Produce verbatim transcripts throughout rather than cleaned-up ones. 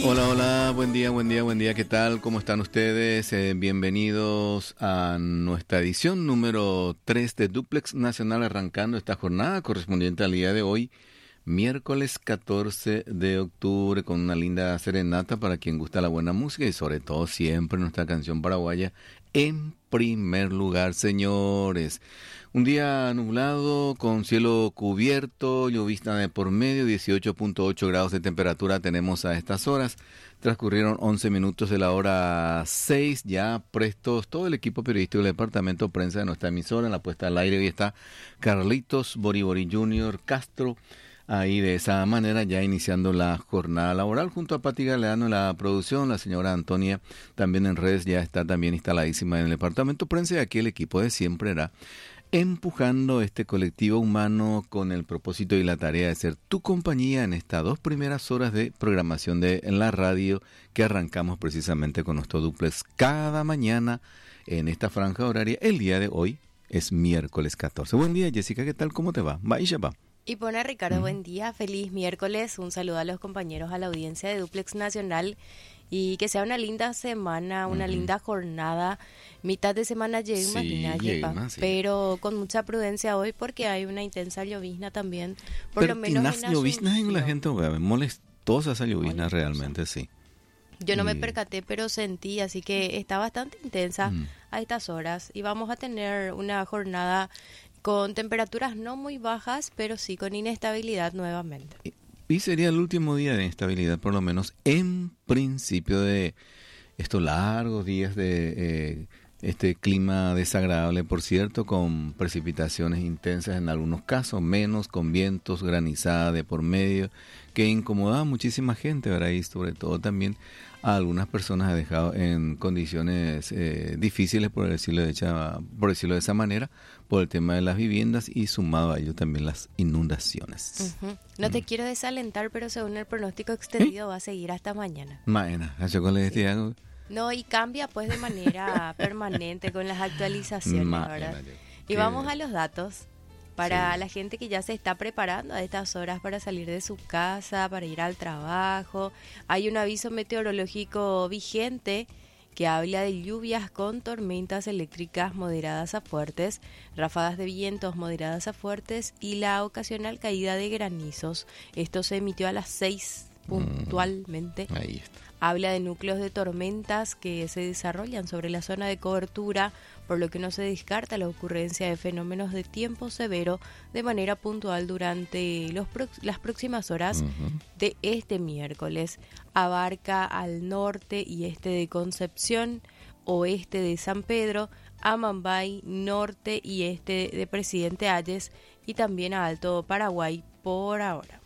Hola, hola, buen día, buen día, buen día, ¿qué tal? ¿Cómo están ustedes? Eh, bienvenidos a nuestra edición número tres de Duplex Nacional, arrancando esta jornada correspondiente al día de hoy, miércoles catorce de octubre, con una linda serenata para quien gusta la buena música y sobre todo siempre nuestra canción paraguaya en primer lugar, señores. Un día nublado, con cielo cubierto, llovizna de por medio, dieciocho punto ocho grados de temperatura tenemos a estas horas. Transcurrieron once minutos de la hora seis, ya prestos todo el equipo periodístico del departamento de prensa de nuestra emisora. En la puesta al aire hoy está Carlitos Boribori junior Castro, ahí de esa manera ya iniciando la jornada laboral junto a Pati Galeano en la producción. La señora Antonia también en redes ya está también instaladísima en el departamento de prensa, y aquí el equipo de siempre era empujando este colectivo humano con el propósito y la tarea de ser tu compañía en estas dos primeras horas de programación de en la radio, que arrancamos precisamente con nuestro duplex cada mañana en esta franja horaria. El día de hoy es miércoles catorce. Buen día, Jessica, ¿qué tal? ¿Cómo te va? Va y ya va. Y pone Ricardo, Mm. buen día, feliz miércoles, un saludo a los compañeros, a la audiencia de Duplex Nacional, y que sea una linda semana, una Ujú. linda jornada. Mitad de semana llega, Sí, imagina, llega, Yepa, sí. pero con mucha prudencia hoy porque hay una intensa llovizna también, por Pero lo menos tinas en lloviznas en la Asunción. gente, güey, molestosa esa llovizna Molestosa. realmente, sí. Yo no me Y- percaté, pero sentí, así que está bastante intensa Mm. a estas horas, y vamos a tener una jornada con temperaturas no muy bajas, pero sí con inestabilidad nuevamente. Y sería el último día de inestabilidad, por lo menos en principio, de estos largos días de eh, este clima desagradable, por cierto, con precipitaciones intensas en algunos casos, menos con vientos, granizada de por medio, que incomodaba a muchísima gente, ¿verdad? Y sobre todo también a algunas personas ha dejado en condiciones eh, difíciles, por decirlo, de esa, por decirlo de esa manera, por el tema de las viviendas y sumado a ello también las inundaciones. Ujú. No te quiero desalentar, pero según el pronóstico extendido va a seguir hasta mañana. Maena, ¿a con le decía algo? No, y cambia pues de manera permanente con las actualizaciones, Maena, ¿verdad? yo- Y que- vamos a los datos para Sí. la gente que ya se está preparando a estas horas para salir de su casa, para ir al trabajo. Hay un aviso meteorológico vigente que habla de lluvias con tormentas eléctricas moderadas a fuertes, ráfagas de vientos moderadas a fuertes y la ocasional caída de granizos. Esto se emitió a las seis puntualmente. Ahí está. Habla de núcleos de tormentas que se desarrollan sobre la zona de cobertura, por lo que no se descarta la ocurrencia de fenómenos de tiempo severo de manera puntual durante los prox- las próximas horas Ujú. de este miércoles. Abarca al norte y este de Concepción, oeste de San Pedro, Amambay, norte y este de Presidente Hayes y también a Alto Paraguay por ahora.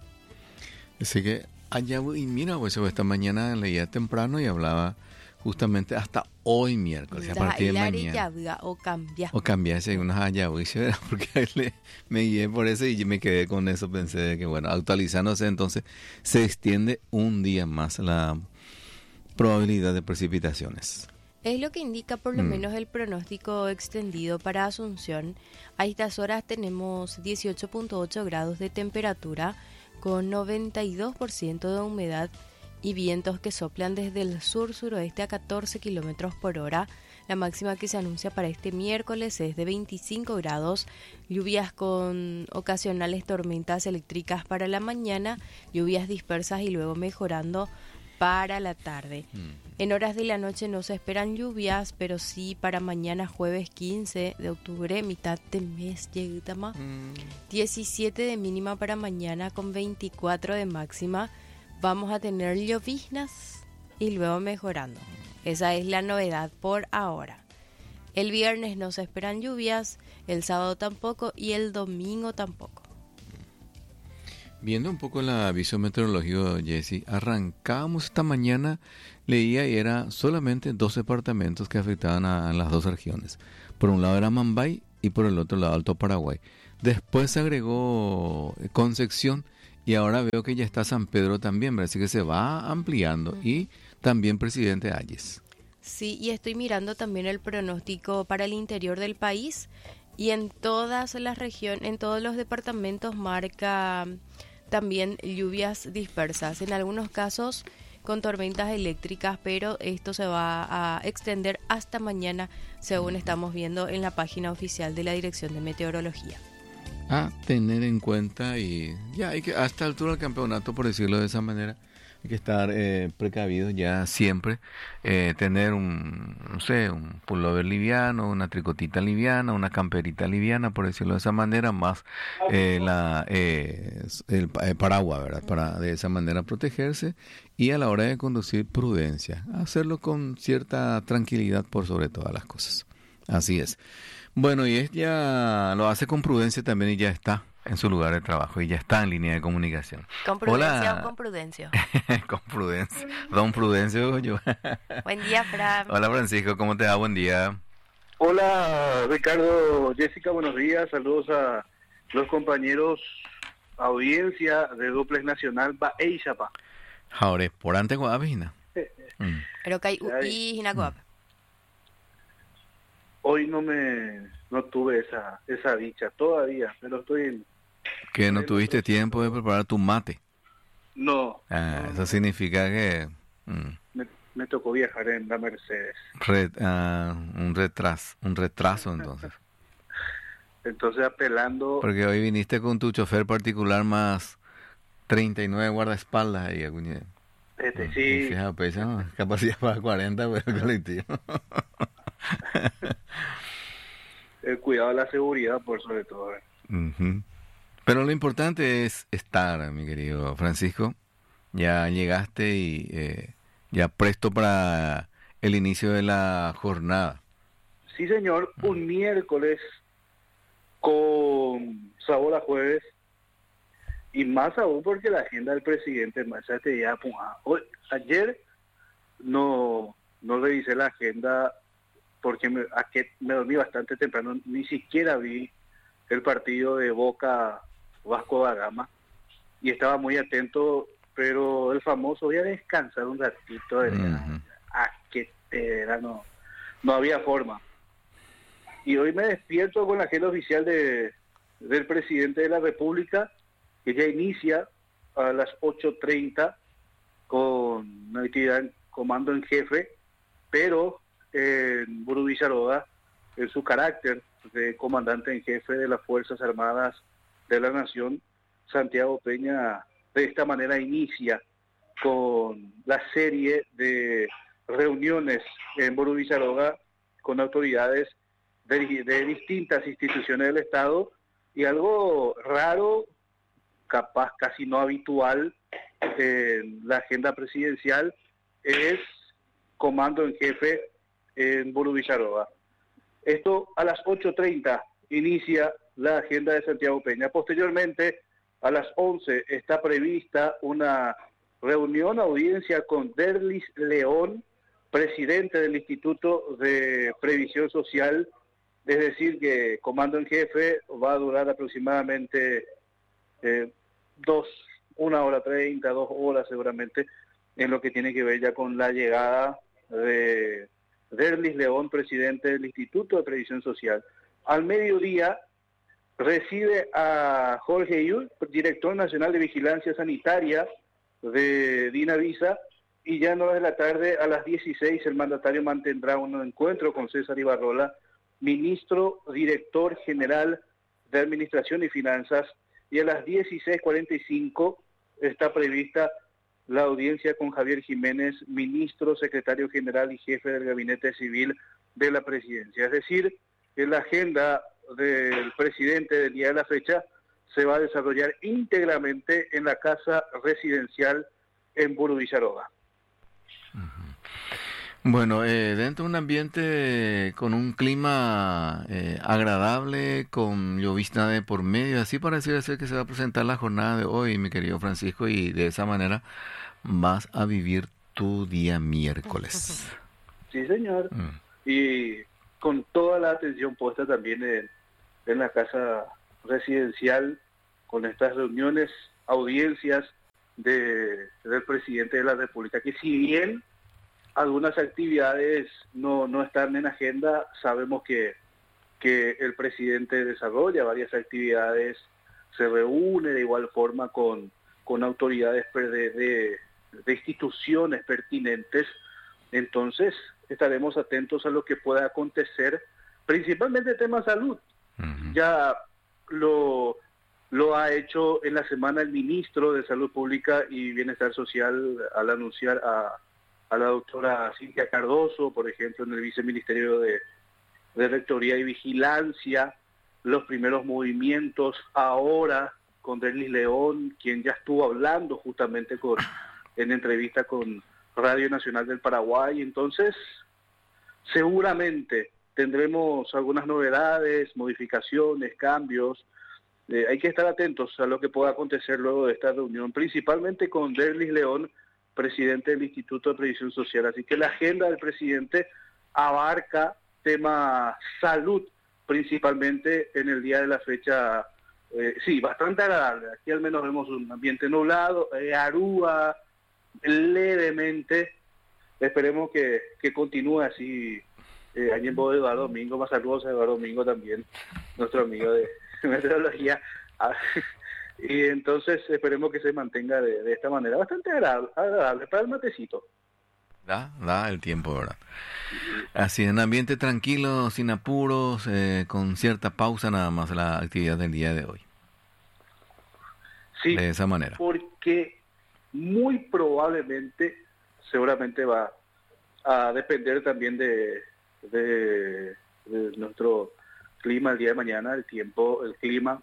Así que allá voy, y mira, pues esta mañana leía temprano y hablaba justamente hasta hoy miércoles, a partir de mañana. O cambia. O cambiase unos allá, voy, ¿verdad? Porque ahí le, me guié por eso y me quedé con eso, pensé de que bueno, actualizándose entonces se extiende un día más la probabilidad de precipitaciones. Es lo que indica por lo Mm. menos el pronóstico extendido para Asunción. A estas horas tenemos dieciocho punto ocho grados de temperatura con noventa y dos por ciento de humedad y vientos que soplan desde el sur-suroeste a catorce kilómetros por hora. La máxima que se anuncia para este miércoles es de veinticinco grados, lluvias con ocasionales tormentas eléctricas para la mañana, lluvias dispersas y luego mejorando para la tarde. En horas de la noche no se esperan lluvias, pero sí para mañana jueves quince de octubre, mitad de mes, llega más. diecisiete de mínima para mañana con veinticuatro de máxima. Vamos a tener lloviznas y luego mejorando. Esa es la novedad por ahora. El viernes no se esperan lluvias, el sábado tampoco y el domingo tampoco. Viendo un poco el aviso meteorológico, Jessy, arrancábamos esta mañana, leía y era solamente dos departamentos que afectaban a, a las dos regiones. Por un lado era Mambay y por el otro lado Alto Paraguay. Después se agregó Concepción y ahora veo que ya está San Pedro también, así que se va ampliando. Y también Presidente Hayes. Sí, y estoy mirando también el pronóstico para el interior del país y en todas las regiones, en todos los departamentos marca también lluvias dispersas. En algunos casos con tormentas eléctricas, pero esto se va a extender hasta mañana, según estamos viendo en la página oficial de la Dirección de Meteorología. A tener en cuenta, y ya hay que, a esta altura del campeonato, por decirlo de esa manera, hay que estar eh, precavidos ya siempre, eh, tener un, no sé, un pullover liviano, una tricotita liviana, una camperita liviana, por decirlo de esa manera, más eh, la eh, el, el paraguas, ¿verdad? Para de esa manera protegerse, y a la hora de conducir, prudencia, hacerlo con cierta tranquilidad por sobre todas las cosas. Así es. Bueno, y ella lo hace con prudencia también, y ya está en su lugar de trabajo y ya está en línea de comunicación. ¿Con prudencia Hola. o con prudencio? Con prudencia. Don Prudencio, yo. Buen día, Fran. Hola, Francisco, ¿cómo te va? Buen día. Hola, Ricardo, Jessica, buenos días. Saludos a los compañeros, audiencia de Duplex Nacional, Baeixapa. Ahora, por ante Guavina. Mm. Pero que hay upi en la Hoy no me no tuve esa esa dicha todavía, pero estoy en... Que no tuviste tiempo de preparar tu mate. No. Ah, no eso no. significa que... Mm, Me, me tocó viajar en la Mercedes. re, ah, un retraso, un retraso entonces. Entonces apelando... Porque hoy viniste con tu chofer particular más treinta y nueve guardaespaldas ahí, acuñé. Este, sí. Sí, pesa, capacidad para cuarenta, pero colectivo. El cuidado de la seguridad, por sobre todo. Uh-huh. Pero lo importante es estar, mi querido Francisco. Ya llegaste y eh, ya presto para el inicio de la jornada. Sí, señor, un miércoles con sabor a jueves, y más aún porque la agenda del presidente más te ya hoy ayer no no revisé la agenda porque me, aquí me dormí bastante temprano, ni siquiera vi el partido de Boca Vasco da Gama y estaba muy atento, pero el famoso voy a descansar un ratito, uh-huh. a que te era, no no había forma. Y hoy me despierto con la agenda oficial de del presidente de la República, que ya inicia a las ocho treinta con una actividad en comando en jefe, pero en Burú Villaroga, en su carácter de comandante en jefe de las Fuerzas Armadas de la Nación, Santiago Peña de esta manera inicia con la serie de reuniones en Burú Villaroga con autoridades de, de distintas instituciones del Estado, y algo raro, capaz casi no habitual en la agenda presidencial, es comando en jefe en Burú Villaroga. Esto a las ocho treinta inicia la agenda de Santiago Peña. Posteriormente, a las once está prevista una reunión, audiencia con Derlis León, presidente del Instituto de Previsión Social. Es decir, que comando en jefe va a durar aproximadamente eh, dos, una hora treinta, dos horas seguramente, en lo que tiene que ver ya con la llegada de Derlis León, presidente del Instituto de Previsión Social. Al mediodía recibe a Jorge Yul, director nacional de Vigilancia Sanitaria de Dinavisa, y ya en horas de la tarde, a las dieciséis, el mandatario mantendrá un encuentro con César Ibarrola, ministro director general de Administración y Finanzas, y a las dieciséis cuarenta y cinco está prevista la audiencia con Javier Jiménez, ministro, secretario general y jefe del Gabinete Civil de la Presidencia. Es decir, que la agenda del presidente del día de la fecha se va a desarrollar íntegramente en la casa residencial en Burú Villaroga. Bueno, eh, dentro de un ambiente con un clima eh, agradable, con llovizna de por medio, así parece ser que se va a presentar la jornada de hoy, mi querido Francisco, y de esa manera vas a vivir tu día miércoles. Sí, señor. Mm. Y con toda la atención puesta también en, en la casa residencial, con estas reuniones, audiencias de, del presidente de la República, que si bien algunas actividades no, no están en agenda, sabemos que, que el presidente desarrolla varias actividades, se reúne de igual forma con, con autoridades de, de, de instituciones pertinentes. Entonces estaremos atentos a lo que pueda acontecer, principalmente el tema salud. Uh-huh. Ya lo, lo ha hecho en la semana el ministro de Salud Pública y Bienestar Social al anunciar a, a la doctora Cintia Cardoso, por ejemplo, en el Viceministerio de, de Rectoría y Vigilancia, los primeros movimientos ahora con Derlis León, quien ya estuvo hablando justamente con, en entrevista con Radio Nacional del Paraguay. Entonces, seguramente tendremos algunas novedades, modificaciones, cambios. Eh, hay que estar atentos a lo que pueda acontecer luego de esta reunión, principalmente con Derlis León, presidente del Instituto de Previsión Social. Así que la agenda del presidente abarca tema salud, principalmente en el día de la fecha. Eh, sí, bastante agradable. Aquí al menos vemos un ambiente nublado, eh, arúa levemente. Esperemos que, que continúe así. Eh, allí en voz de Eduardo Domingo, más saludos a Eduardo Domingo también, nuestro amigo de meteorología. Y entonces esperemos que se mantenga de, de esta manera, bastante agradable, agradable para el matecito. Da, da el tiempo, ¿verdad? Así, en ambiente tranquilo, sin apuros, eh, con cierta pausa nada más la actividad del día de hoy. Sí, de esa manera. Porque muy probablemente, seguramente va a depender también de, de, de nuestro clima el día de mañana, el tiempo, el clima,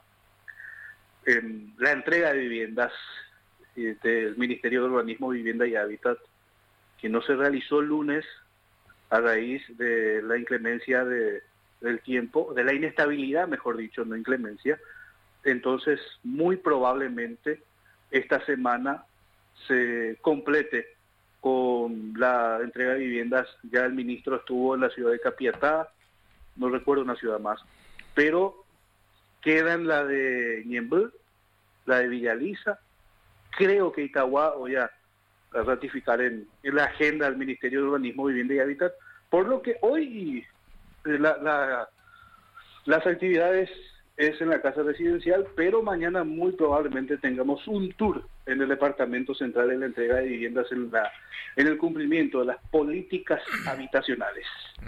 eh, la entrega de viviendas eh, del Ministerio de Urbanismo, Vivienda y Hábitat, que no se realizó el lunes a raíz de la inclemencia de, del tiempo, de la inestabilidad, mejor dicho, no inclemencia. Entonces, muy probablemente esta semana se complete con la entrega de viviendas. Ya el ministro estuvo en la ciudad de Capiatá, no recuerdo una ciudad más, pero quedan la de Ñemby, la de Villaliza, creo que Itagua, voy a ratificar en, en la agenda del Ministerio de Urbanismo, Vivienda y Hábitat, por lo que hoy la, la, las actividades es en la casa residencial, pero mañana muy probablemente tengamos un tour en el Departamento Central en la entrega de viviendas en, la, en el cumplimiento de las políticas habitacionales.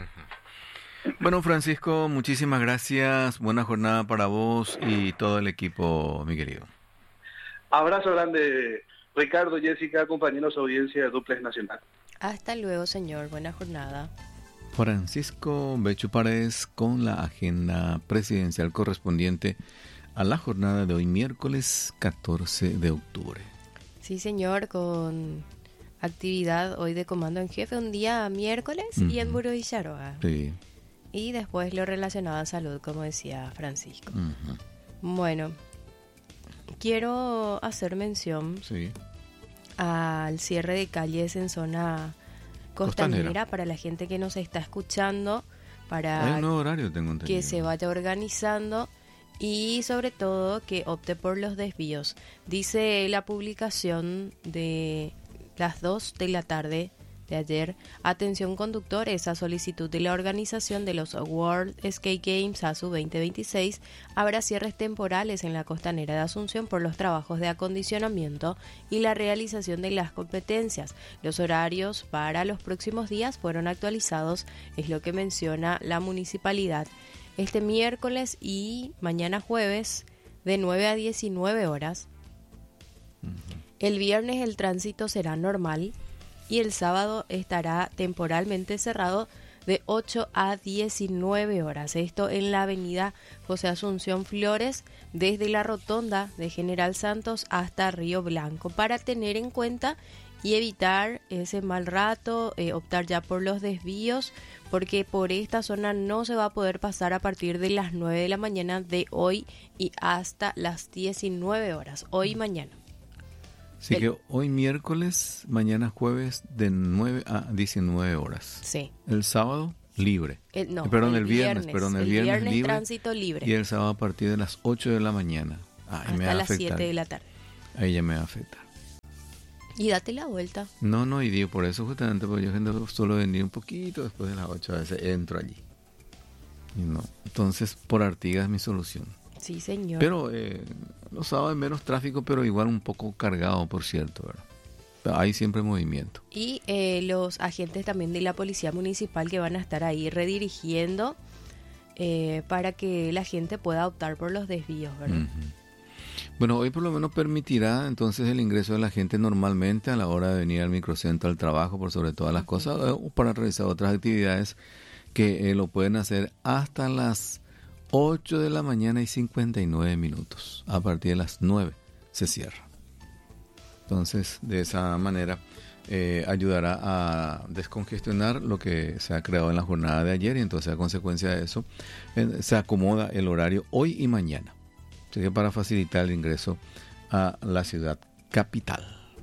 Bueno, Francisco, muchísimas gracias, buena jornada para vos y todo el equipo, mi querido. Abrazo grande, Ricardo, Jessica, compañeros de audiencia de Duplex Nacional. Hasta luego, señor. Buena jornada. Francisco Bechu Paredes con la agenda presidencial correspondiente a la jornada de hoy, miércoles catorce de octubre. Sí, señor, con actividad hoy de comando en jefe, un día miércoles uh-huh. y en Buró Villaroa. Sí. Y después lo relacionado a salud, como decía Francisco. Uh-huh. Bueno, quiero hacer mención sí. al cierre de calles en zona costanera, costanera para la gente que nos está escuchando, para Hay un nuevo horario, tengo entendido. que se vaya organizando y sobre todo que opte por los desvíos. Dice la publicación de las dos de la tarde de ayer: atención conductores, a solicitud de la organización de los World Skate Games ASU veinte veintiséis, habrá cierres temporales en la costanera de Asunción por los trabajos de acondicionamiento y la realización de las competencias. Los horarios para los próximos días fueron actualizados, es lo que menciona la municipalidad. Este miércoles y mañana jueves de nueve a diecinueve horas. Uh-huh. El viernes el tránsito será normal y el sábado estará temporalmente cerrado de ocho a diecinueve horas. Esto en la avenida José Asunción Flores, desde la rotonda de General Santos hasta Río Blanco, para tener en cuenta y evitar ese mal rato, eh, optar ya por los desvíos, porque por esta zona no se va a poder pasar a partir de las nueve de la mañana de hoy y hasta las diecinueve horas, hoy y mañana. Así el, que hoy miércoles, mañana jueves de nueve a diecinueve horas. Sí. El sábado libre. El, no, eh, perdón, el, el viernes, viernes, perdón, el, el viernes, viernes libre. Tránsito libre. Y el sábado a partir de las ocho de la mañana. Ay, hasta me va a las afectar. siete de la tarde. Ahí ya me va a afectar. Y date la vuelta. No, no, y digo por eso justamente, porque yo gente solo venir un poquito después de las ocho, a veces entro allí. Y no, entonces por Artigas es mi solución. Sí, señor. Pero eh, los sábados hay menos tráfico, pero igual un poco cargado, por cierto, ¿verdad? hay siempre movimiento. Y eh, los agentes también de la Policía Municipal que van a estar ahí redirigiendo eh, para que la gente pueda optar por los desvíos, ¿verdad? Uh-huh. Bueno, hoy por lo menos permitirá entonces el ingreso de la gente normalmente a la hora de venir al microcentro al trabajo, por sobre todas las uh-huh. cosas, o para realizar otras actividades que eh, lo pueden hacer hasta las ocho de la mañana y cincuenta y nueve minutos. A partir de las nueve se cierra. Entonces, de esa manera eh, ayudará a descongestionar lo que se ha creado en la jornada de ayer, y entonces a consecuencia de eso eh, se acomoda el horario hoy y mañana. Así que para facilitar el ingreso a la ciudad capital.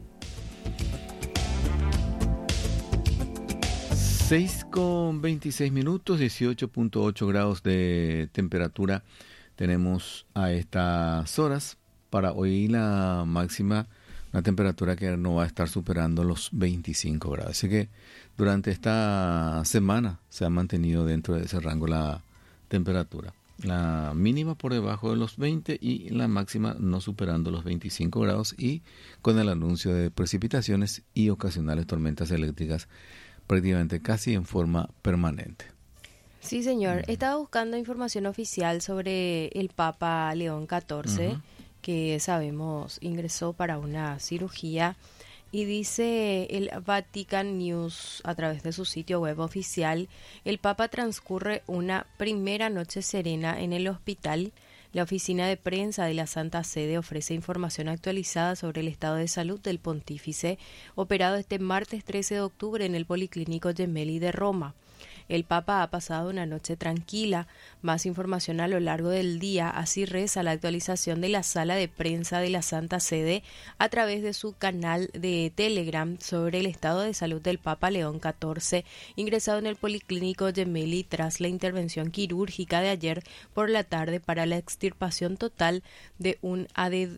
seis con veintiséis minutos, dieciocho punto ocho grados de temperatura tenemos a estas horas. Para hoy la máxima, una temperatura que no va a estar superando los veinticinco grados. Así que durante esta semana se ha mantenido dentro de ese rango la temperatura. La mínima por debajo de los veinte y la máxima no superando los veinticinco grados, y con el anuncio de precipitaciones y ocasionales tormentas eléctricas prácticamente casi en forma permanente. Sí, señor. Estaba buscando información oficial sobre el Papa León catorce, uh-huh. que sabemos ingresó para una cirugía, y dice el Vatican News a través de su sitio web oficial: el Papa transcurre una primera noche serena en el hospital. La oficina de prensa de la Santa Sede ofrece información actualizada sobre el estado de salud del pontífice, operado este martes trece de octubre en el Policlínico Gemelli de Roma. El Papa ha pasado una noche tranquila. Más información a lo largo del día, así reza la actualización de la sala de prensa de la Santa Sede a través de su canal de Telegram sobre el estado de salud del Papa León catorce, ingresado en el Policlínico Gemelli tras la intervención quirúrgica de ayer por la tarde para la extirpación total de un ade-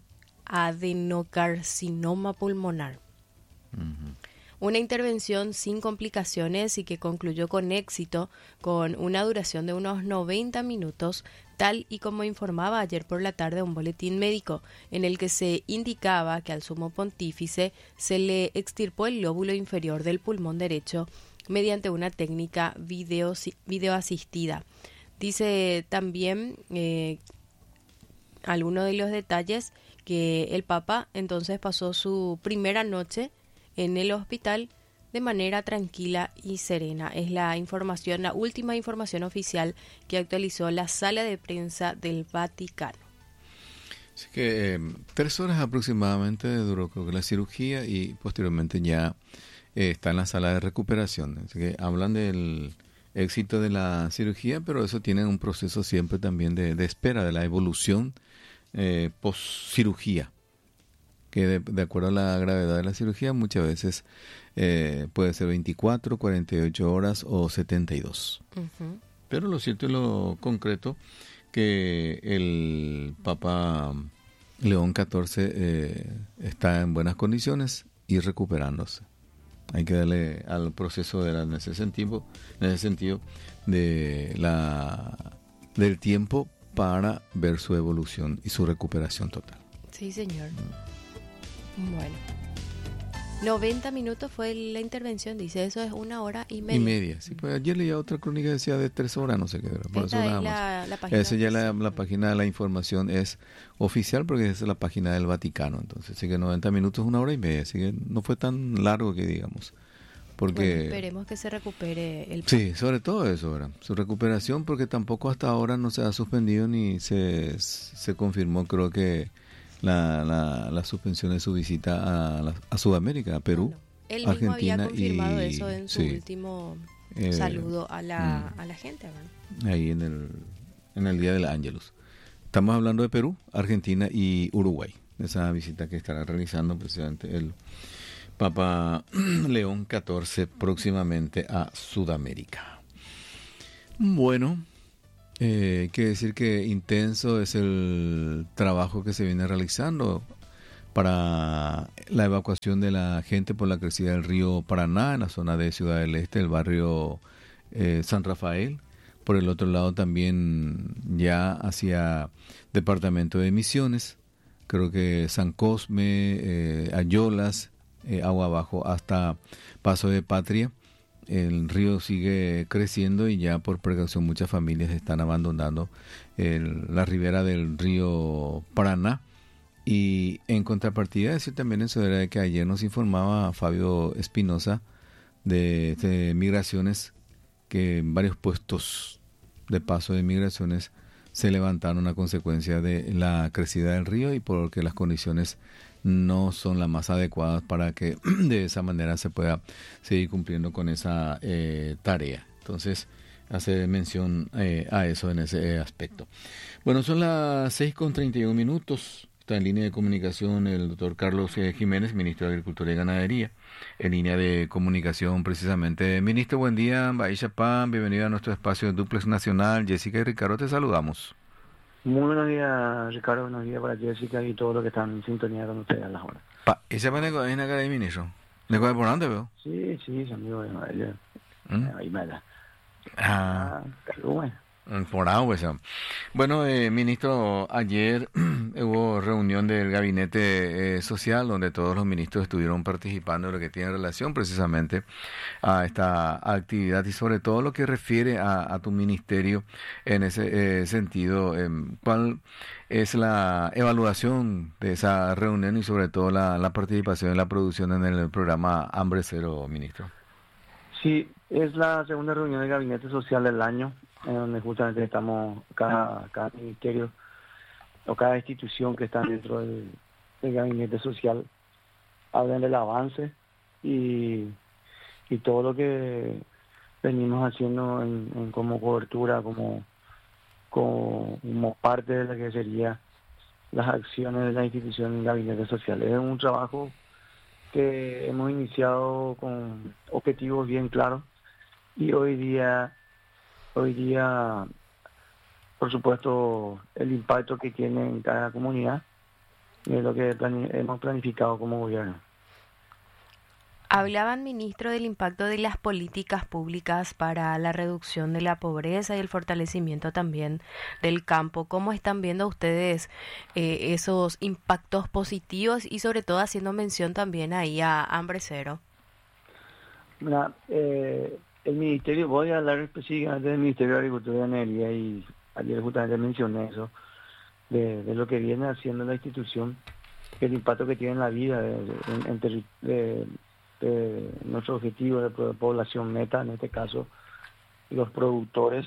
adenocarcinoma pulmonar. Uh-huh. Una intervención sin complicaciones y que concluyó con éxito, con una duración de unos noventa minutos, tal y como informaba ayer por la tarde un boletín médico, en el que se indicaba que al sumo pontífice se le extirpó el lóbulo inferior del pulmón derecho mediante una técnica video, videoasistida. Dice también eh, algunos de los detalles que el Papa entonces pasó su primera noche en el hospital de manera tranquila y serena. Es la información, la última información oficial que actualizó la sala de prensa del Vaticano. Así que eh, tres horas aproximadamente duró, creo que la cirugía, y posteriormente ya eh, está en la sala de recuperación. Así que hablan del éxito de la cirugía, pero eso tiene un proceso siempre también de, de espera de la evolución eh, post cirugía, que de, de acuerdo a la gravedad de la cirugía muchas veces eh, puede ser veinticuatro, cuarenta y ocho horas o setenta y dos. Uh-huh. Pero lo cierto y lo concreto que el Papa León catorce eh, está en buenas condiciones y recuperándose. Hay que darle al proceso de la, en ese sentido, en ese sentido de la del tiempo para ver su evolución y su recuperación total. Sí, señor. Bueno, noventa minutos fue la intervención, dice, eso es una hora y media. Y media, sí, pues ayer leía otra crónica que decía de tres horas, no sé qué, por eso nada más. La, la página Esa ya la, la página de la información es oficial porque esa es la página del Vaticano, entonces sí que noventa minutos, una hora y media, así que no fue tan largo que digamos. Porque bueno, esperemos que se recupere el... Sí, sobre todo eso, ¿verdad? Su recuperación, porque tampoco hasta ahora no se ha suspendido ni se, se confirmó, creo que La, la, la suspensión de su visita a, la, a Sudamérica, a Perú, bueno, él Argentina mismo había confirmado y, eso en su sí, último eh, saludo a la, mm, a la gente, ¿verdad? Ahí en el, en el Día del Ángelus. Estamos hablando de Perú, Argentina y Uruguay, esa visita que estará realizando precisamente el Papa León catorce próximamente a Sudamérica. Bueno, Eh, quiere decir que intenso es el trabajo que se viene realizando para la evacuación de la gente por la crecida del río Paraná en la zona de Ciudad del Este, el barrio eh, San Rafael. Por el otro lado también ya hacia departamento de Misiones, creo que San Cosme, eh, Ayolas eh, agua abajo hasta Paso de Patria. El río sigue creciendo y ya por precaución muchas familias están abandonando el, la ribera del río Paraná. Y en contrapartida, decir también en Sodera de que ayer nos informaba Fabio Espinosa de, de migraciones, que en varios puestos de paso de migraciones se levantaron a consecuencia de la crecida del río y porque las condiciones no son las más adecuadas para que de esa manera se pueda seguir cumpliendo con esa eh, tarea. Entonces, hace mención eh, a eso en ese aspecto. Bueno, son las seis con treinta y un minutos. Está en línea de comunicación el doctor Carlos eh, Jiménez, ministro de Agricultura y Ganadería. En línea de comunicación, precisamente. Ministro, buen día. Baisha Pan, bienvenido a nuestro espacio de Duplex Nacional. Jessica y Ricardo, te saludamos. Muy buenos días, Ricardo. Buenos días para Jessica y todos los que están en sintonía con ustedes a las horas. Pa, ¿esa es una cara de ministro? ¿De cuál por dónde veo? Sí, sí, es amigo de Noelia. ¿Mm? Ahí me da. Ah, bueno. Por agua, esa. Bueno, eh, ministro, ayer hubo reunión del gabinete eh, social donde todos los ministros estuvieron participando en lo que tiene relación precisamente a esta actividad y sobre todo lo que refiere a, a tu ministerio en ese eh, sentido. Eh, ¿Cuál es la evaluación de esa reunión y sobre todo la, la participación en la producción en el programa Hambre Cero, ministro? Sí, es la segunda reunión del gabinete social del año, en donde justamente estamos, cada, cada ministerio o cada institución que está dentro del, del gabinete social hablan del avance y, y todo lo que venimos haciendo en, en como cobertura, como, como, como parte de lo que sería las acciones de la institución del gabinete social. Es un trabajo que hemos iniciado con objetivos bien claros y hoy día Hoy día, por supuesto, el impacto que tiene en cada comunidad es lo que plani- hemos planificado como gobierno. Hablaban, ministro, del impacto de las políticas públicas para la reducción de la pobreza y el fortalecimiento también del campo. ¿Cómo están viendo ustedes eh, esos impactos positivos y sobre todo haciendo mención también ahí a Hambre Cero? Mira, eh, el ministerio, voy a hablar específicamente del Ministerio de Agricultura y Ganadería y ayer justamente mencioné eso, de, de lo que viene haciendo la institución, el impacto que tiene en la vida de, de, en, en, de, de nuestro objetivo de población meta, en este caso los productores,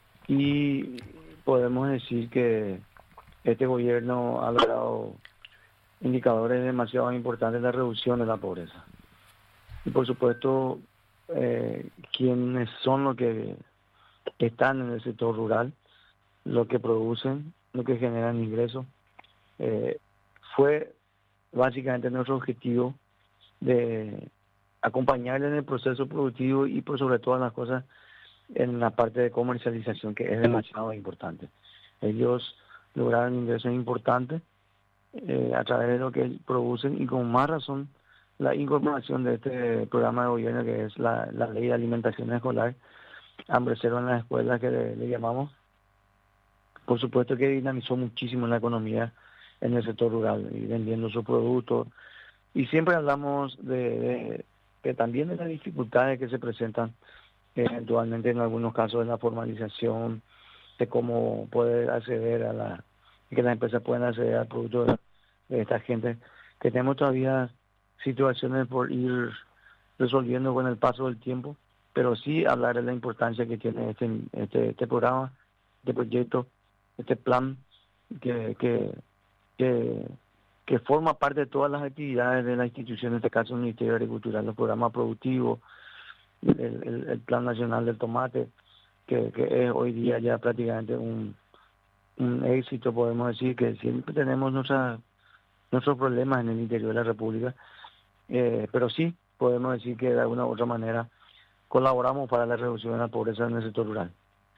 y podemos decir que este gobierno ha logrado indicadores demasiado importantes de la reducción de la pobreza. Y por supuesto, eh, quienes son los que están en el sector rural, los que producen, los que generan ingresos, eh, fue básicamente nuestro objetivo de acompañarle en el proceso productivo y por sobre todas las cosas en la parte de comercialización, que es demasiado importante. Ellos lograron ingresos importantes eh, a través de lo que producen y con más razón la incorporación de este programa de gobierno que es la, la ley de alimentación escolar, Hambre Cero en las escuelas que le, le llamamos. Por supuesto que dinamizó muchísimo la economía en el sector rural y vendiendo sus productos. Y siempre hablamos de, de, de también de las dificultades que se presentan eventualmente en algunos casos de la formalización, de cómo poder acceder a la, que las empresas puedan acceder al producto de, de esta gente. Que tenemos todavía situaciones por ir resolviendo con el paso del tiempo, pero sí hablar de la importancia que tiene este, este, este programa, este proyecto, este plan que, que, que, que forma parte de todas las actividades de la institución, en este caso el Ministerio de Agricultura, los programas productivos, el, el, el Plan Nacional del Tomate, que, que es hoy día ya prácticamente un, un éxito, podemos decir que siempre tenemos nuestra, nuestros problemas en el interior de la República, eh, pero sí podemos decir que de alguna u otra manera colaboramos para la reducción de la pobreza en el sector rural.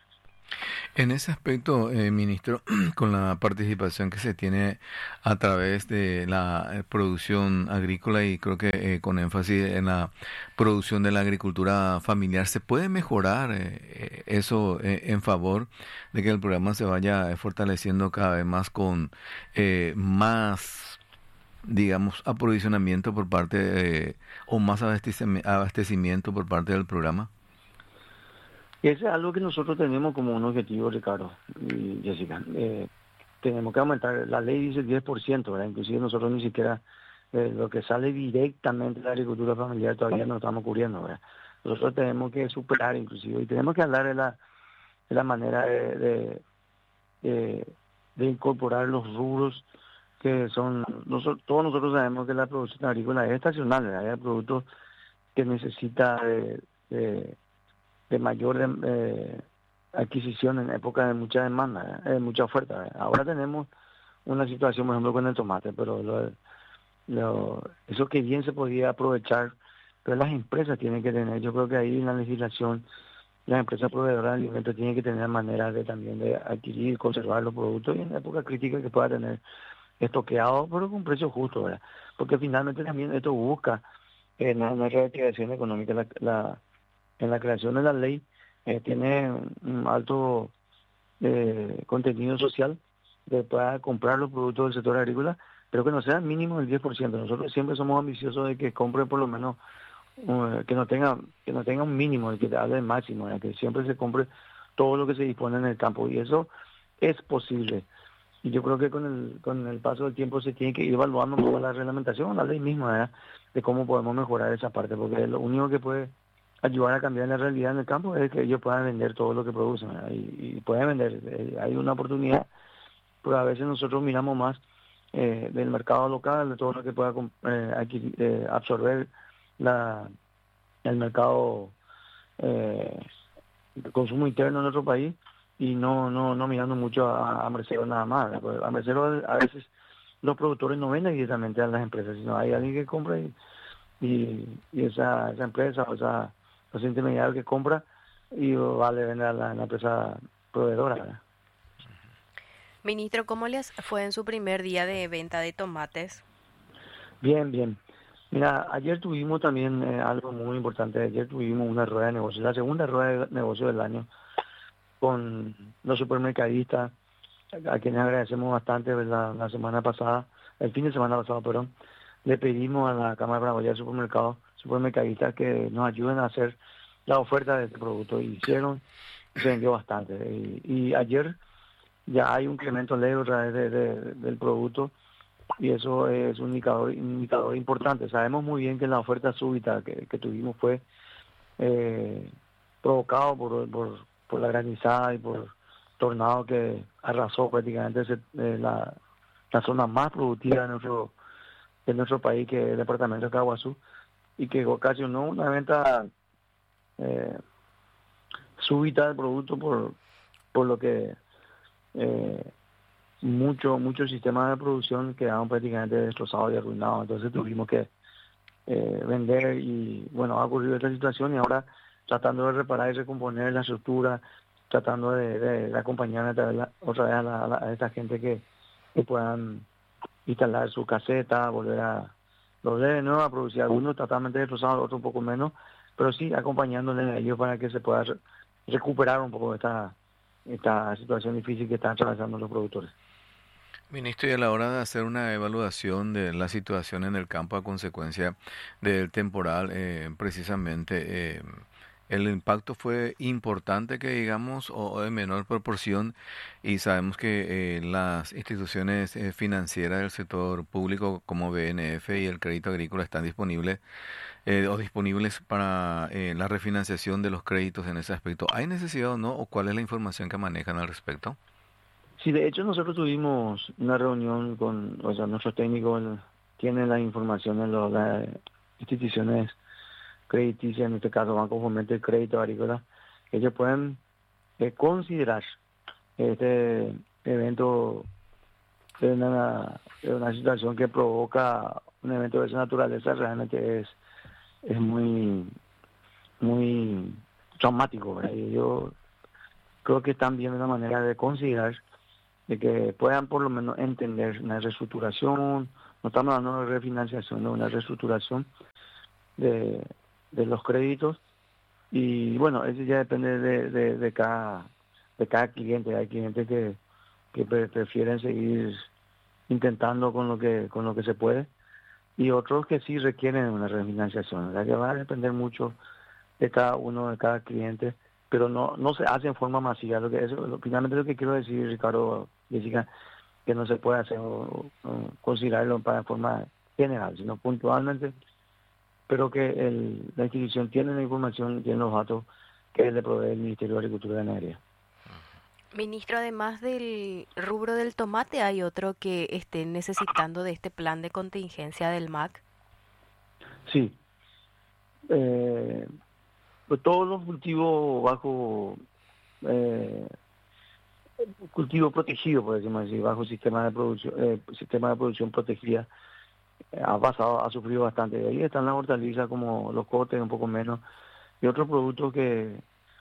En ese aspecto, eh, ministro, con la participación que se tiene a través de la eh, producción agrícola y creo que eh, con énfasis en la producción de la agricultura familiar, ¿se puede mejorar eh, eso eh, en favor de que el programa se vaya fortaleciendo cada vez más con eh, más digamos, aprovisionamiento por parte de, o más abastecimiento por parte del programa? Y eso es algo que nosotros tenemos como un objetivo, Ricardo y Jessica. Eh, tenemos que aumentar, la ley dice diez por ciento, ¿verdad? Inclusive nosotros ni siquiera eh, lo que sale directamente de la agricultura familiar todavía no estamos cubriendo, ¿verdad? Nosotros tenemos que superar inclusive, y tenemos que hablar de la, de la manera de, de, de, de incorporar los rubros que son, nosotros, todos nosotros sabemos que la producción agrícola es estacional, ¿verdad? Hay productos que necesita de, de, de mayor eh, adquisición en época de mucha demanda, de mucha oferta, ¿verdad? Ahora tenemos una situación, por ejemplo, con el tomate, pero lo, lo, eso que bien se podía aprovechar, pero las empresas tienen que tener, yo creo que ahí en la legislación, las empresas proveedoras de alimentos tienen que tener maneras de también de adquirir, conservar los productos y en época crítica que pueda tener estoqueado, pero con precio justo, ¿verdad? Porque finalmente también esto busca en eh, una reactivación económica, la, la, en la creación de la ley eh, tiene un alto eh, contenido social de pueda comprar los productos del sector agrícola, pero que no sea mínimo el diez por ciento. Nosotros siempre somos ambiciosos de que compre por lo menos, uh, que no tenga que no tenga un mínimo, de que hable de máximo, ¿verdad? Que siempre se compre todo lo que se dispone en el campo, y eso es posible. Y yo creo que con el con el paso del tiempo se tiene que ir evaluando un poco la reglamentación, la ley misma, ¿verdad? De cómo podemos mejorar esa parte, porque lo único que puede ayudar a cambiar la realidad en el campo es que ellos puedan vender todo lo que producen, ¿verdad? Y, y pueden vender, eh, hay una oportunidad, pero a veces nosotros miramos más eh, del mercado local, de todo lo que pueda eh, adquirir, eh, absorber la el mercado eh, de consumo interno en nuestro país, y no no no mirando mucho a, a Mercero nada más, ¿verdad? Porque a Mercero a veces los productores no venden directamente a las empresas, sino hay alguien que compra y, y, y esa, esa empresa o esa, ese intermediario que compra y vale vender a la, a la empresa proveedora, ¿verdad? Ministro, ¿cómo les fue en su primer día de venta de tomates? Bien, bien. Mira, ayer tuvimos también eh, algo muy importante. Ayer tuvimos una rueda de negocio, la segunda rueda de negocio del año, con los supermercadistas, a quienes agradecemos bastante. La, la semana pasada, el fin de semana pasado, perdón, le pedimos a la Cámara Paraguaya de Supermercados, supermercadistas, que nos ayuden a hacer la oferta de este producto. Y hicieron, se vendió bastante. Y, y ayer ya hay un incremento leve a través de, de, del producto, y eso es un indicador, un indicador importante. Sabemos muy bien que la oferta súbita que, que tuvimos fue eh, provocado por, por, por la granizada y por tornado que arrasó prácticamente ese, eh, la, la zona más productiva de nuestro de nuestro país, que es el departamento de Caguazú, y que ocasionó una venta eh, súbita del producto, por por lo que eh, muchos muchos sistemas de producción quedaron prácticamente destrozados y arruinados. Entonces tuvimos que eh, vender, y bueno, ha ocurrido esta situación, y ahora tratando de reparar y recomponer la estructura, tratando de, de, de acompañar otra vez, otra vez a, la, a, la, a esta gente que, que puedan instalar su caseta, volver a volver de nuevo a producir, algunos totalmente destrozados, otros un poco menos, pero sí acompañándole a ellos para que se pueda re- recuperar un poco esta esta situación difícil que están atravesando los productores. Ministro, y a la hora de hacer una evaluación de la situación en el campo a consecuencia del temporal, eh, precisamente, eh, ¿el impacto fue importante, que digamos, o de menor proporción? Y sabemos que eh, las instituciones eh, financieras del sector público como B N F y el Crédito Agrícola están disponibles eh, o disponibles para eh, la refinanciación de los créditos en ese aspecto. ¿Hay necesidad o no? ¿O cuál es la información que manejan al respecto? Sí, de hecho nosotros tuvimos una reunión con, o sea, nuestros técnicos tienen la información en los, las instituciones crediticias, en este caso Banco Fomento y Crédito Agrícola. Ellos pueden eh, considerar este evento de una, de una situación que provoca un evento de esa naturaleza. Realmente es es muy muy traumático, ¿verdad? Y yo creo que están viendo una manera de considerar, de que puedan por lo menos entender una reestructuración. No estamos hablando de refinanciación, de una reestructuración de, de los créditos. Y bueno, eso ya depende de, de, de cada de cada cliente. Hay clientes que, que pre- prefieren seguir intentando con lo que con lo que se puede, y otros que sí requieren una refinanciación. La que va a depender mucho de cada uno, de cada cliente, pero no no se hace en forma masiva. Lo que eso, lo, finalmente lo que quiero decir, Ricardo, Jessica, que no se puede hacer o, o considerarlo para forma general, sino puntualmente, pero que el, la institución tiene la información, tiene los datos que le provee el Ministerio de Agricultura y Ganadería. Ministro, además del rubro del tomate, ¿hay otro que esté necesitando de este plan de contingencia del M A C? Sí. Eh, pues todos los cultivos bajo eh, cultivo protegido, por decirlo así, bajo sistema de producción, eh, sistema de producción protegida, eh, ha pasado, ha sufrido bastante. Ahí están las hortalizas como los cotes, un poco menos, y otros productos que,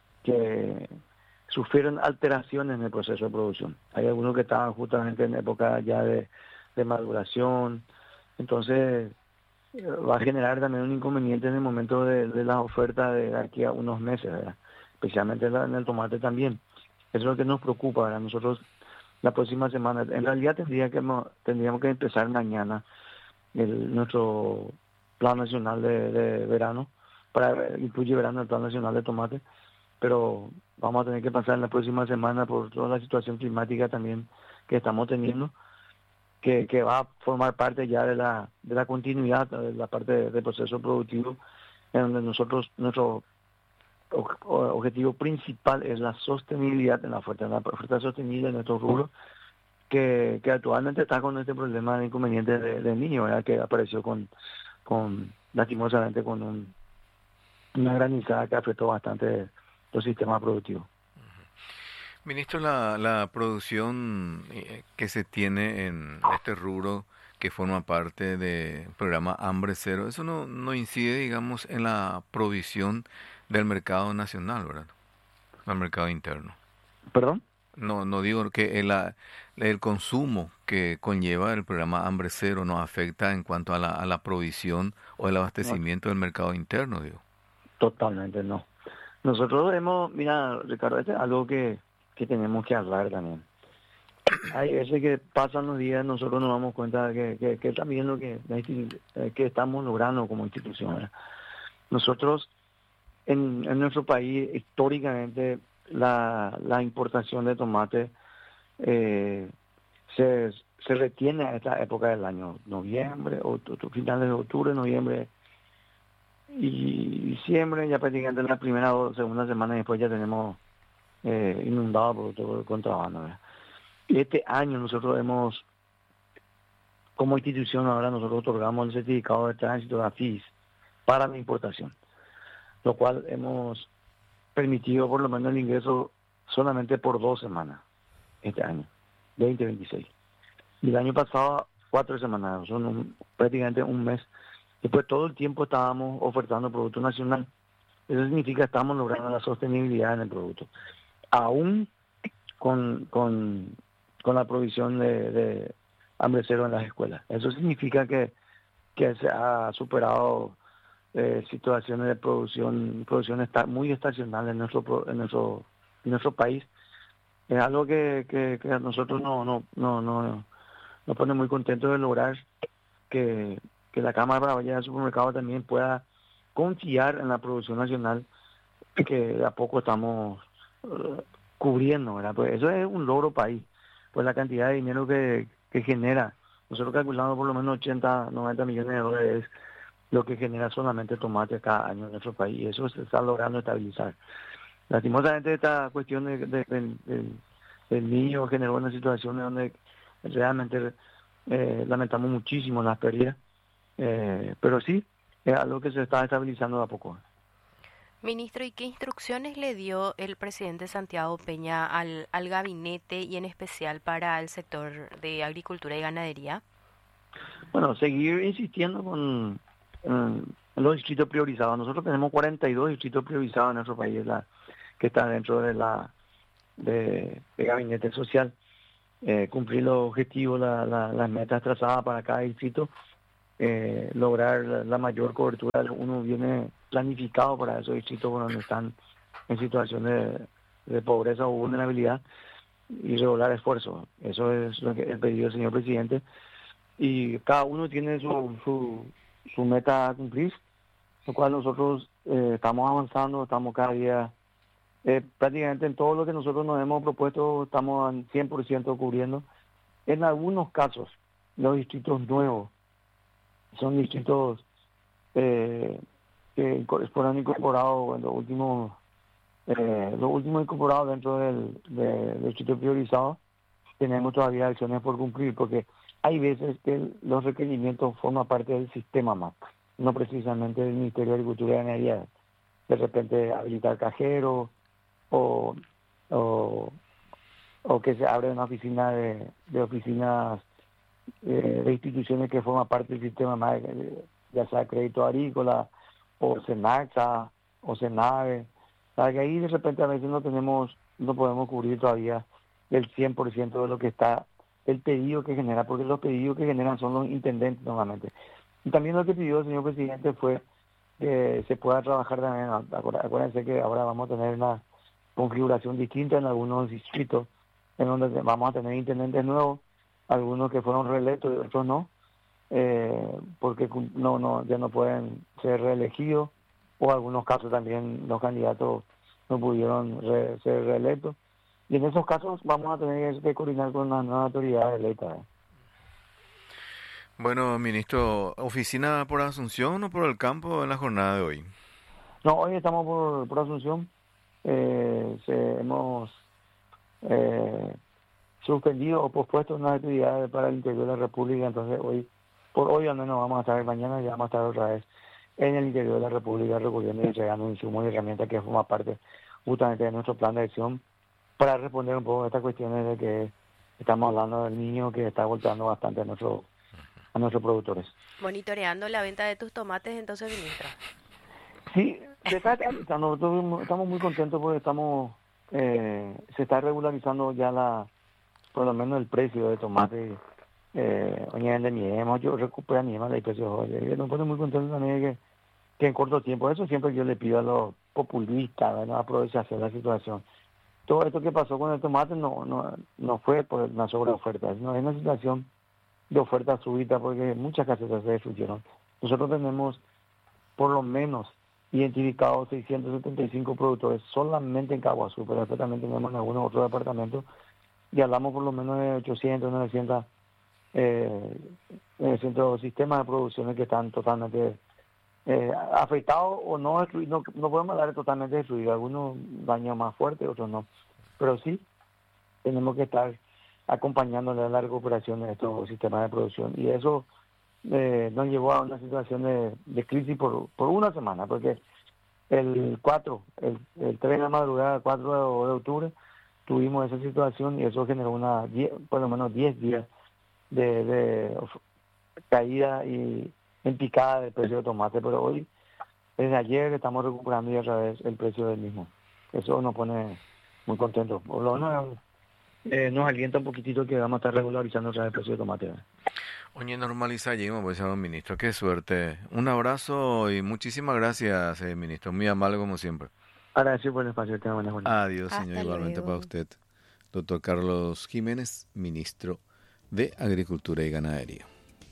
que sufrieron alteraciones en el proceso de producción. Hay algunos que estaban justamente en época ya de, de maduración, entonces eh, va a generar también un inconveniente en el momento de, de las ofertas de aquí a unos meses, ¿verdad? Especialmente en el tomate también. Eso es lo que nos preocupa, ¿verdad? Nosotros la próxima semana, en realidad tendría que, tendríamos que empezar mañana el, nuestro plan nacional de, de verano, para incluye verano el plan nacional de tomate, pero vamos a tener que pasar en la próxima semana por toda la situación climática también que estamos teniendo, que, que va a formar parte ya de la de la continuidad de la parte del de proceso productivo, en donde nosotros, nuestro objetivo principal es la sostenibilidad en la oferta, la oferta sostenible en nuestros rubros, que, que actualmente está con este problema de inconveniente de, de niño, ¿verdad? Que apareció con, con lastimosamente con un, una granizada que afectó bastante los sistemas productivos. Ministro, la, la producción eh, que se tiene en este rubro que forma parte del programa Hambre Cero, eso no, no incide, digamos, en la provisión del mercado nacional, ¿verdad? Al mercado interno. ¿Perdón? No, no digo que el, el consumo que conlleva el programa Hambre Cero nos afecta en cuanto a la, a la provisión o el abastecimiento no. del mercado interno, digo. Totalmente no. Nosotros hemos, mira, Ricardo, este es algo que, que tenemos que hablar también. Hay veces que pasan los días, nosotros nos damos cuenta que, que, que también lo que, que estamos logrando como institución, ¿verdad? Nosotros, en, en nuestro país, históricamente, la, la importación de tomate eh, se, se retiene a esta época del año, noviembre, o, o finales de octubre, noviembre y diciembre, ya prácticamente en la primera o segunda semana después ya tenemos eh, inundado por todo el contrabando, ¿verdad? Y este año nosotros hemos, como institución ahora nosotros otorgamos el certificado de tránsito de A F I S para la importación, lo cual hemos permitido por lo menos el ingreso solamente por dos semanas este año, veinte veintiséis. Y el año pasado, cuatro semanas, son un, prácticamente un mes. Después todo el tiempo estábamos ofertando producto nacional. Eso significa que estamos logrando la sostenibilidad en el producto. Aún con, con, con la provisión de, de hambre cero en las escuelas. Eso significa que, que se ha superado eh, situaciones de producción, producción está muy estacional en nuestro en nuestro en nuestro país. Es algo que, que, que a nosotros no no no no nos pone muy contentos de lograr que, que la Cámara Paraguaya del Supermercado también pueda confiar en la producción nacional que de a poco estamos uh, cubriendo, ¿verdad? Pues eso es un logro país, pues la cantidad de dinero que, que genera. Nosotros calculamos por lo menos ochenta, noventa millones de dólares lo que genera solamente tomate cada año en nuestro país, y eso se está logrando estabilizar. Lastimosamente esta cuestión de, de, de, de, del niño generó una situación donde realmente eh, lamentamos muchísimo las pérdidas, eh, pero sí, es algo que se está estabilizando de a poco. Ministro, ¿y qué instrucciones le dio el presidente Santiago Peña al, al gabinete y en especial para el sector de agricultura y ganadería? Bueno, seguir insistiendo con en los distritos priorizados. Nosotros tenemos cuarenta y dos distritos priorizados en nuestro país, la, que están dentro de la de, de gabinete social. Eh, cumplir los objetivos, la, la, las metas trazadas para cada distrito, eh, lograr la, la mayor cobertura. Uno viene planificado para esos distritos donde están en situaciones de, de pobreza o vulnerabilidad, y redoblar esfuerzos. Eso es lo que el pedido del señor presidente. y cada uno tiene su, su, su meta a cumplir, lo cual nosotros eh, estamos avanzando, estamos cada día, eh, prácticamente en todo lo que nosotros nos hemos propuesto, estamos al cien por ciento cubriendo. En algunos casos, los distritos nuevos son distritos eh, que fueron incorporados en los últimos, eh, los últimos incorporados dentro del, de, del distrito priorizado. Tenemos todavía acciones por cumplir, porque hay veces que los requerimientos forman parte del sistema M A P, no precisamente del Ministerio de Agricultura y Ganadería. De repente habilitar cajeros o, o, o que se abre una oficina de, de oficinas eh, de instituciones que forman parte del sistema M A P, ya sea Crédito Agrícola o Senaxa o Senave. O sea, que ahí de repente a veces no tenemos, no podemos cubrir todavía el cien por ciento de lo que está, el pedido que genera, porque los pedidos que generan son los intendentes normalmente. Y también lo que pidió el señor presidente fue que se pueda trabajar también, acuérdense que ahora vamos a tener una configuración distinta en algunos distritos, en donde vamos a tener intendentes nuevos, algunos que fueron reelectos y otros no, eh, porque no, no, ya no pueden ser reelegidos, o en algunos casos también los candidatos no pudieron re, ser reelectos. Y en esos casos vamos a tener que coordinar con las nuevas autoridades electas. Bueno, ministro, ¿oficina por Asunción o por el campo en la jornada de hoy? No, hoy estamos por, por Asunción. Eh, se, hemos eh, suspendido o pospuesto unas actividades para el interior de la República, entonces hoy, por hoy al menos vamos a estar, mañana ya vamos a estar otra vez en el interior de la República recorriendo y entregando insumos y herramientas que forman parte justamente de nuestro plan de acción, para responder un poco a estas cuestiones de que estamos hablando del niño que está golpeando bastante a, nuestro, a nuestros productores. Monitoreando la venta de tus tomates, entonces, ministro. Sí, se está, nosotros estamos muy contentos porque estamos eh, se está regularizando ya la, por lo menos el precio de tomate. Eh, de mi ema, yo recupero mi ema, el precio de hoy. Nos pone muy contentos también que, que en corto tiempo, eso siempre yo le pido a los populistas, ¿no? Aprovecharse la situación. Todo esto que pasó con el tomate no no no fue por una sobreoferta, sino es una situación de oferta súbita porque muchas casetas se destruyeron. Nosotros tenemos por lo menos identificados seiscientos setenta y cinco productores solamente en Caguazú, pero después también tenemos en algunos otros departamentos y hablamos por lo menos de ochocientos, novecientos, eh, novecientos sistemas de producciones que están totalmente eh, afectados o no destruidos, no, no podemos hablar de totalmente destruidos, algunos daños más fuertes, otros no, pero sí tenemos que estar acompañándole a la recuperación de estos sistemas de producción y eso eh, nos llevó a una situación de, de crisis por, por una semana, porque el cuatro, el, el tres de la madrugada, cuatro de octubre, tuvimos esa situación y eso generó una diez, por lo menos diez días de, de caída y en picada del precio de tomate, pero hoy, desde ayer, estamos recuperando ya otra vez el precio del mismo. Eso nos pone muy contentos. Por lo menos eh, nos alienta un poquitito que vamos a estar regularizando otra vez el precio de tomate. Oye, normalizamos, pues, señor ministro. Qué suerte. Un abrazo y muchísimas gracias, eh, ministro. Muy amable como siempre. Agradecido por el espacio. Que buenas buenas. Adiós, señor. Igualmente para usted. Doctor Carlos Jiménez, ministro de Agricultura y Ganadería.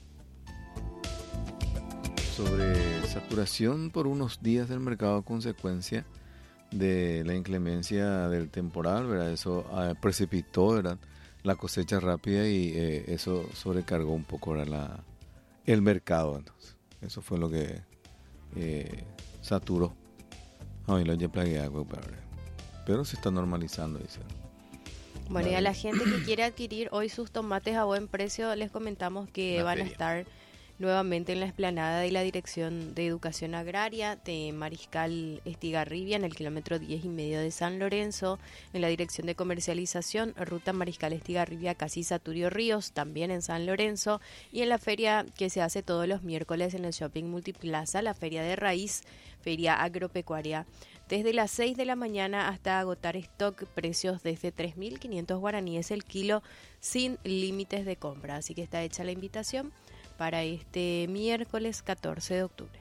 Sobre saturación por unos días del mercado a consecuencia de la inclemencia del temporal, ¿verdad? Eso eh, precipitó, ¿verdad?, la cosecha rápida y eh, eso sobrecargó un poco, ¿verdad?, la, el mercado. Entonces, eso fue lo que eh, saturó. Ay, lo plaguea, pero se está normalizando, dice. Bueno, y a la gente que quiere adquirir hoy sus tomates a buen precio, les comentamos que van a estar nuevamente en la explanada de la Dirección de Educación Agraria de Mariscal Estigarribia, en el kilómetro diez y medio de San Lorenzo, en la Dirección de Comercialización, Ruta Mariscal Estigarribia, Casi Saturio Ríos, también en San Lorenzo, y en la feria que se hace todos los miércoles en el Shopping Multiplaza, la Feria de Raíz, Feria Agropecuaria, desde las seis de la mañana hasta agotar stock, precios desde tres mil quinientos guaraníes el kilo, sin límites de compra. Así que está hecha la invitación para este miércoles catorce de octubre.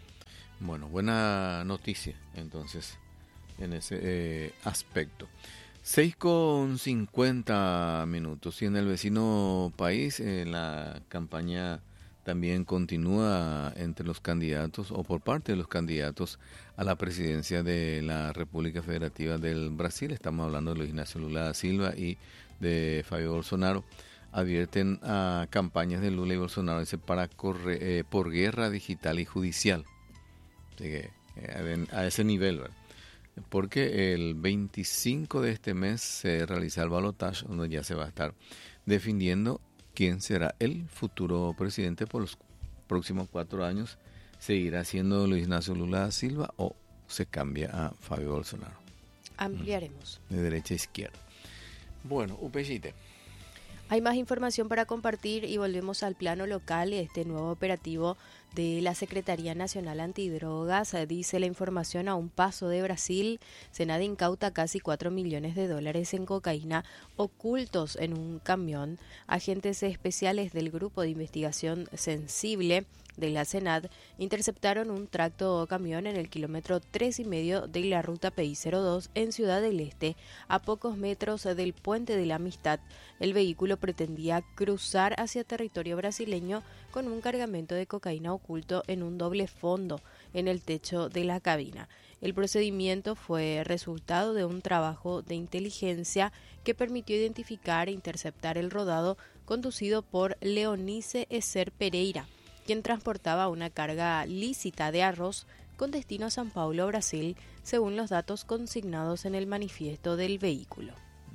Bueno, buena noticia entonces en ese eh, aspecto. seis con cincuenta minutos y en el vecino país eh, la campaña también continúa entre los candidatos o por parte de los candidatos a la presidencia de la República Federativa del Brasil. Estamos hablando de Luis Ignacio Lula da Silva y de Fabio Bolsonaro. Advierten a campañas de Lula y Bolsonaro dice, para corre, eh, por guerra digital y judicial. Así que, eh, a ese nivel, ¿verdad? Porque el veinticinco de este mes se realiza el balotaje, donde ya se va a estar definiendo quién será el futuro presidente por los próximos cuatro años. ¿Seguirá siendo Luis Ignacio Lula da Silva o se cambia a Fabio Bolsonaro? Ampliaremos. De derecha a izquierda. Bueno, Upechite. Hay más información para compartir y volvemos al plano local. Este nuevo operativo de la Secretaría Nacional Antidrogas, dice la información, a un paso de Brasil, SENADE incauta casi cuatro millones de dólares en cocaína ocultos en un camión. Agentes especiales del Grupo de Investigación Sensible de la SENAD interceptaron un tracto camión en el kilómetro tres y medio de la ruta P I cero dos en Ciudad del Este, a pocos metros del Puente de la Amistad. El vehículo pretendía cruzar hacia territorio brasileño con un cargamento de cocaína oculto en un doble fondo en el techo de la cabina. El procedimiento fue resultado de un trabajo de inteligencia que permitió identificar e interceptar el rodado conducido por Leonice Ecer Pereira, quien transportaba una carga lícita de arroz con destino a São Paulo, Brasil, según los datos consignados en el manifiesto del vehículo.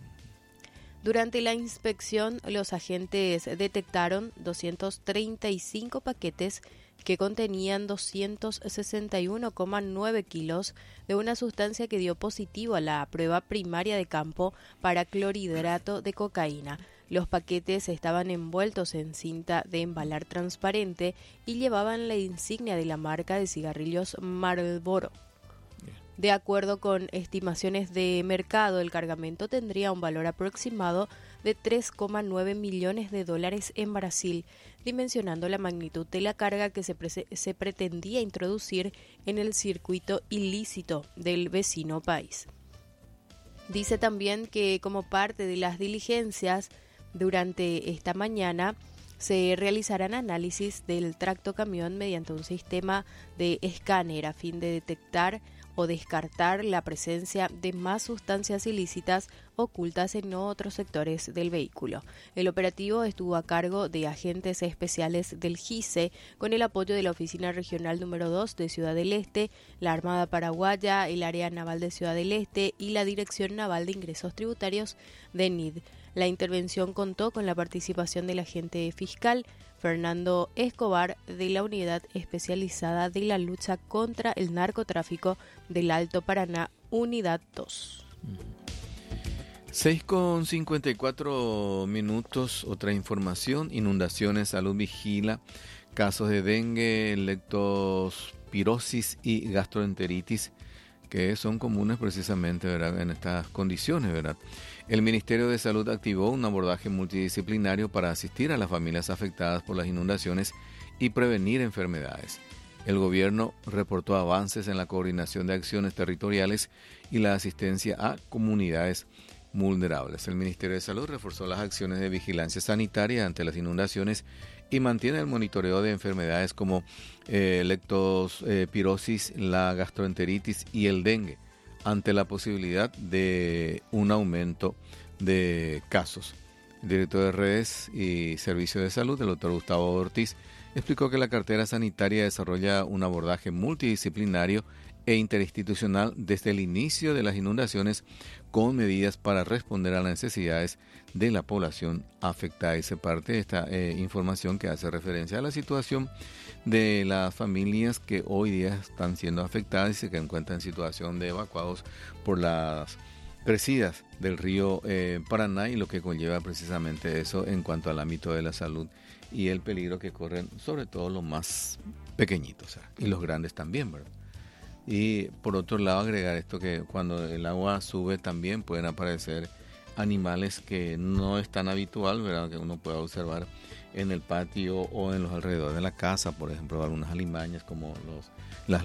Durante la inspección, los agentes detectaron doscientos treinta y cinco paquetes que contenían doscientos sesenta y uno coma nueve kilos de una sustancia que dio positivo a la prueba primaria de campo para clorhidrato de cocaína. Los paquetes estaban envueltos en cinta de embalar transparente y llevaban la insignia de la marca de cigarrillos Marlboro. De acuerdo con estimaciones de mercado, el cargamento tendría un valor aproximado de tres coma nueve millones de dólares en Brasil, dimensionando la magnitud de la carga que se, pre- se pretendía introducir en el circuito ilícito del vecino país. Dice también que como parte de las diligencias durante esta mañana se realizarán análisis del tracto camión mediante un sistema de escáner a fin de detectar o descartar la presencia de más sustancias ilícitas ocultas en otros sectores del vehículo. El operativo estuvo a cargo de agentes especiales del G I C E con el apoyo de la Oficina Regional número dos de Ciudad del Este, la Armada Paraguaya, el Área Naval de Ciudad del Este y la Dirección Naval de Ingresos Tributarios de N I D. La intervención contó con la participación del agente fiscal Fernando Escobar de la Unidad Especializada de la Lucha contra el Narcotráfico del Alto Paraná, Unidad dos. seis con cincuenta y cuatro minutos, otra información, inundaciones, salud vigila, casos de dengue, leptospirosis y gastroenteritis, que son comunes precisamente, ¿verdad?, en estas condiciones, ¿verdad? El Ministerio de Salud activó un abordaje multidisciplinario para asistir a las familias afectadas por las inundaciones y prevenir enfermedades. El gobierno reportó avances en la coordinación de acciones territoriales y la asistencia a comunidades vulnerables. El Ministerio de Salud reforzó las acciones de vigilancia sanitaria ante las inundaciones y mantiene el monitoreo de enfermedades como eh, leptospirosis, la gastroenteritis y el dengue, ante la posibilidad de un aumento de casos. El director de Redes y Servicios de Salud, el doctor Gustavo Ortiz, explicó que la cartera sanitaria desarrolla un abordaje multidisciplinario e interinstitucional desde el inicio de las inundaciones con medidas para responder a las necesidades de la población afectada. Y se parte de esta eh, información que hace referencia a la situación de las familias que hoy día están siendo afectadas y se encuentran en situación de evacuados por las crecidas del río eh, Paraná y lo que conlleva precisamente eso en cuanto al ámbito de la salud y el peligro que corren sobre todo los más pequeñitos, ¿sabes? Y los grandes también, ¿verdad? Y por otro lado agregar esto que cuando el agua sube también pueden aparecer animales que no es tan habitual, ¿verdad?, que uno pueda observar en el patio o en los alrededores de la casa, por ejemplo algunas alimañas como los las